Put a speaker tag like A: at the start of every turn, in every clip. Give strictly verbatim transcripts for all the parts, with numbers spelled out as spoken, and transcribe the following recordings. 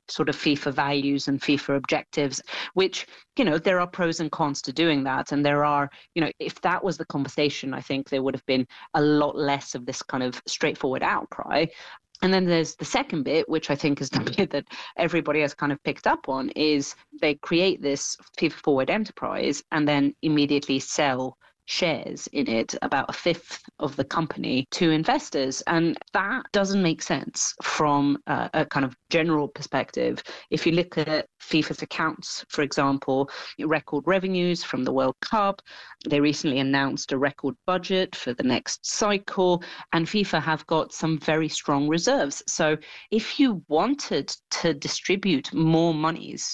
A: sort of FIFA values and FIFA objectives, which, you know, there are pros and cons to doing that. And there are, you know, if that was the conversation, I think there would have been a lot less of this kind of straightforward outcry. And then there's the second bit, which I think is the bit that everybody has kind of picked up on, is they create this FIFA Forward enterprise and then immediately sell shares in it, about a fifth of the company, to investors. And that doesn't make sense from a, a kind of general perspective. If you look at FIFA's accounts, for example, record revenues from the World Cup, they recently announced a record budget for the next cycle, and FIFA have got some very strong reserves. So if you wanted to distribute more monies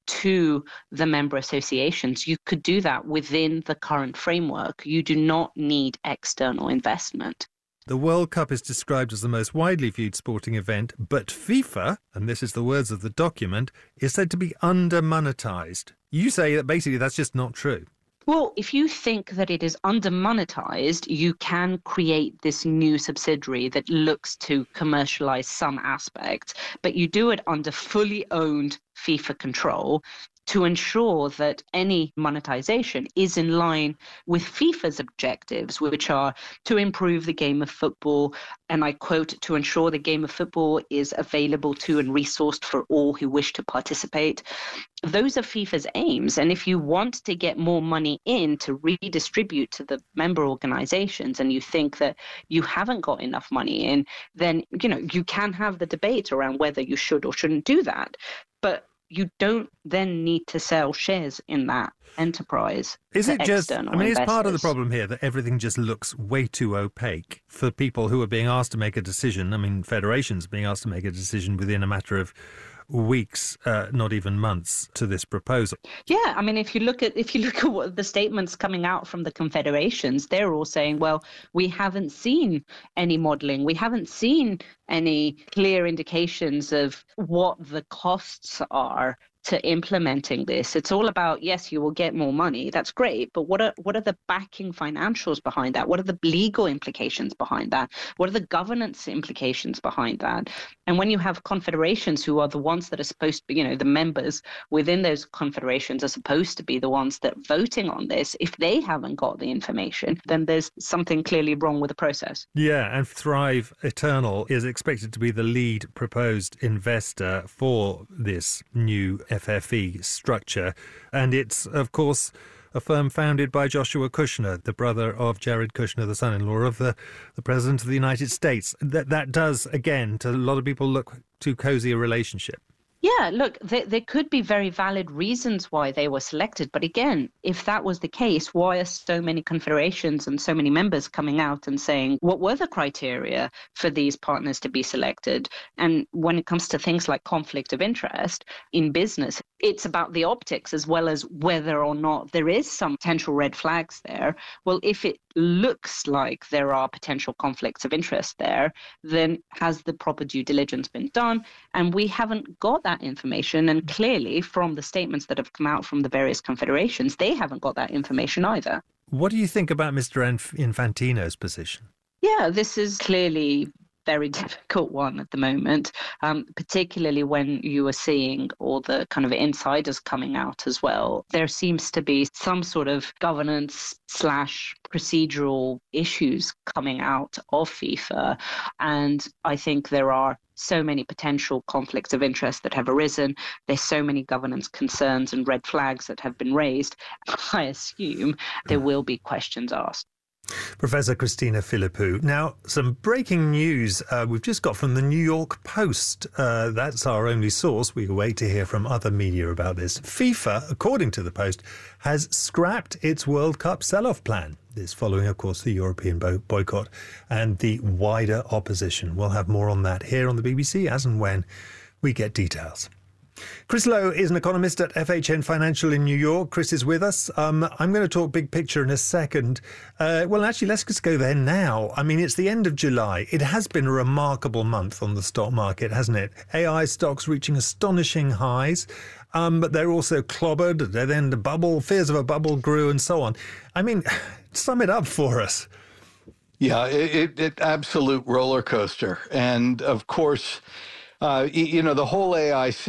A: to the member associations, you could do that within the current framework. You do not need external investment.
B: The World Cup is described as the most widely viewed sporting event, but FIFA, and this is the words of the document, is said to be under-monetized. You say that basically that's just not true.
A: Well, if you think that it is under-monetized, you can create this new subsidiary that looks to commercialize some aspect, but you do it under fully owned FIFA control to ensure that any monetization is in line with FIFA's objectives, which are to improve the game of football, and I quote, to ensure the game of football is available to and resourced for all who wish to participate. Those are FIFA's aims. And if you want to get more money in to redistribute to the member organizations, and you think that you haven't got enough money in, then, you know, you can have the debate around whether you should or shouldn't do that. But you don't then need to sell shares in that enterprise.
B: Is it just, I mean,
A: investors.
B: It's part of the problem here that everything just looks way too opaque for people who are being asked to make a decision. I mean, federations being asked to make a decision within a matter of weeks, uh, not even months, to this proposal.
A: Yeah, I mean, if you look at if you look at what the statements coming out from the confederations, they're all saying, well, we haven't seen any modelling, we haven't seen any clear indications of what the costs are to implementing this. It's all about, yes, you will get more money. That's great. But what are what are the backing financials behind that? What are the legal implications behind that? What are the governance implications behind that? And when you have confederations who are the ones that are supposed to be, you know, the members within those confederations are supposed to be the ones that are voting on this, if they haven't got the information, then there's something clearly wrong with the process.
B: Yeah, and Thrive Eternal is expected to be the lead proposed investor for this new F F E structure. And it's, of course, a firm founded by Joshua Kushner, the brother of Jared Kushner, the son-in-law of the, the President of the United States. That, that does, again, to a lot of people, look too cozy a relationship.
A: Yeah, look, there, there could be very valid reasons why they were selected. But again, if that was the case, why are so many confederations and so many members coming out and saying, what were the criteria for these partners to be selected? And when it comes to things like conflict of interest in business, it's about the optics as well as whether or not there is some potential red flags there. Well, if it looks like there are potential conflicts of interest there, then has the proper due diligence been done? And we haven't got that information. And clearly, from the statements that have come out from the various confederations, they haven't got that information either.
B: What do you think about Mister Infantino's position?
A: Yeah, this is clearly very difficult one at the moment, um, particularly when you are seeing all the kind of insiders coming out as well. There seems to be some sort of governance slash procedural issues coming out of FIFA. And I think there are so many potential conflicts of interest that have arisen. There's so many governance concerns and red flags that have been raised. I assume there will be questions asked.
B: Professor Christina Philippou. Now, some breaking news uh, we've just got from the New York Post. Uh, that's our only source. We wait to hear from other media about this. FIFA, according to the Post, has scrapped its World Cup sell-off plan. This following, of course, the European bo- boycott and the wider opposition. We'll have more on that here on the B B C as and when we get details. Chris Lowe is an economist at F H N Financial in New York. Chris is with us. Um, I'm going to talk big picture in a second. Uh, well, actually, let's just go there now. I mean, it's the end of July. It has been a remarkable month on the stock market, hasn't it? A I stocks reaching astonishing highs, um, but they're also clobbered. Then the bubble, fears of a bubble grew and so on. I mean, sum it up for us.
C: Yeah, it, it, it absolute roller coaster. And of course, uh, you know, the whole A I